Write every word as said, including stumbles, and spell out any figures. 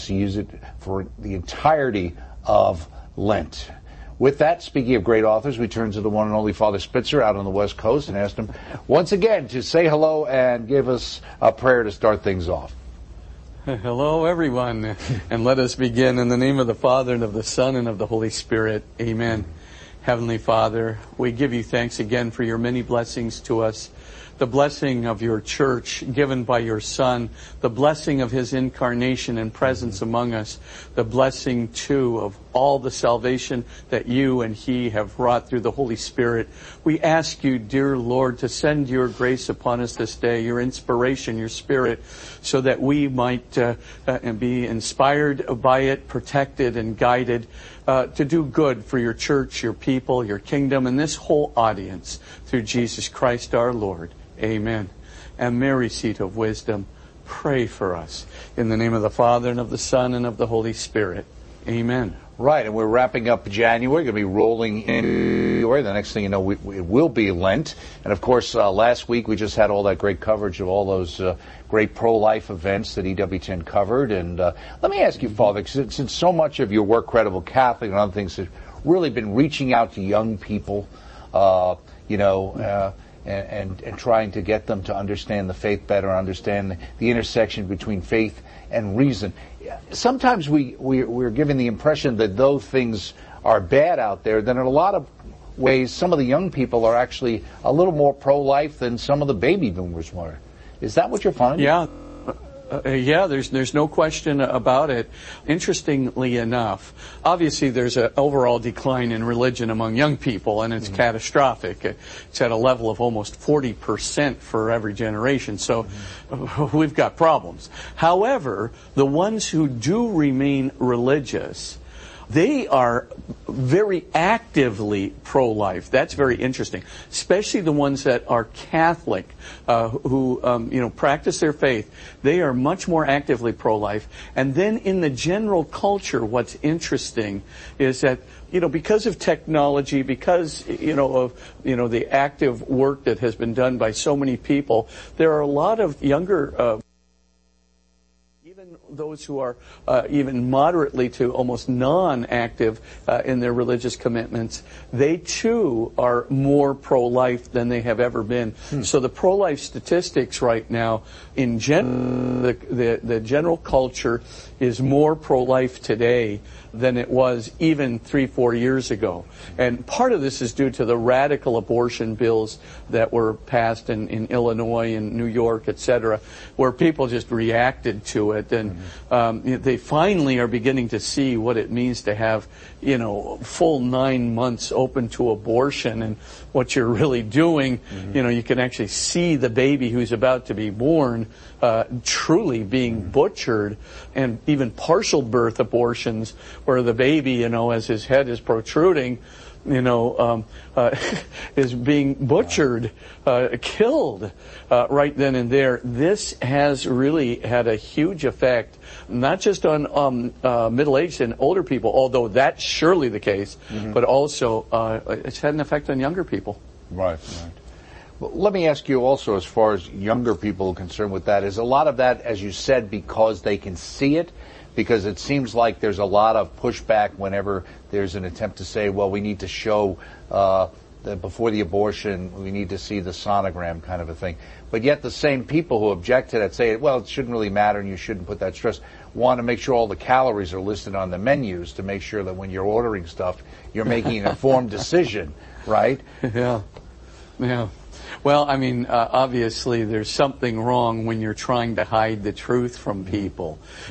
to use it for the entirety of Lent. With that, speaking of great authors, we turn to the one and only Father Spitzer out on the West Coast and asked him once again to say hello and give us a prayer to start things off. Hello, everyone, and let us begin in the name of the Father, and of the Son, and of the Holy Spirit. Amen. Heavenly Father, we give you thanks again for your many blessings to us. The blessing of your church given by your Son, the blessing of his incarnation and presence among us, the blessing, too, of all the salvation that you and he have wrought through the Holy Spirit. We ask you, dear Lord, to send your grace upon us this day, your inspiration, your Spirit, so that we might uh, uh, be inspired by it, protected and guided uh, to do good for your church, your people, your kingdom, and this whole audience through Jesus Christ our Lord. Amen. And Mary, seat of wisdom, pray for us. In the name of the Father, and of the Son, and of the Holy Spirit. Amen. Right, and we're wrapping up January. Going to be rolling in February. The next thing you know, we, we, it will be Lent. And, of course, uh, last week we just had all that great coverage of all those uh, great pro-life events that E W ten covered. And uh, let me ask you, Father, since, since so much of your work, Credible Catholic and other things, have really been reaching out to young people, uh, you know, uh, And, and, and trying to get them to understand the faith better, understand the, the intersection between faith and reason. Sometimes we, we, we're given the impression that though things are bad out there, then in a lot of ways some of the young people are actually a little more pro-life than some of the baby boomers were. Is that what you're finding? Yeah. Uh, yeah, there's there's no question about it. Interestingly enough, obviously there's an overall decline in religion among young people, and it's mm-hmm. catastrophic. It's at a level of almost forty percent for every generation, so mm-hmm. uh, we've got problems. However, the ones who do remain religious, they are very actively pro-life. That's very interesting, especially the ones that are Catholic, uh, who um, you know practice their faith. They are much more actively pro-life. And then in the general culture, what's interesting is that you know because of technology, because you know of you know the active work that has been done by so many people, there are a lot of younger. Uh, Those who are uh, even moderately to almost non-active uh, in their religious commitments, they too are more pro-life than they have ever been. Hmm. So the pro-life statistics right now, in gen- the, the, the general culture is more pro-life today than it was even three, four years ago. And part of this is due to the radical abortion bills that were passed in, in Illinois and New York, et cetera, where people just reacted to it. And mm-hmm. um, they finally are beginning to see what it means to have, you know, full nine months open to abortion and what you're really doing. Mm-hmm. You know, you can actually see the baby who's about to be born uh, truly being mm-hmm. butchered, and even partial birth abortions where the baby, you know, as his head is protruding, you know, um, uh, is being butchered, uh, killed uh, right then and there. This has really had a huge effect, not just on um, uh, middle-aged and older people, although that's surely the case, mm-hmm. but also uh, it's had an effect on younger people. Right, right. Well, let me ask you also, as far as younger people are concerned with that, is a lot of that, as you said, because they can see it? Because it seems like there's a lot of pushback whenever there's an attempt to say, well, we need to show uh, that before the abortion, we need to see the sonogram kind of a thing. But yet the same people who object to that say, well, it shouldn't really matter and you shouldn't put that stress, want to make sure all the calories are listed on the menus to make sure that when you're ordering stuff, you're making an informed decision, right? Yeah, yeah. Well, I mean, uh, obviously there's something wrong when you're trying to hide the truth from people.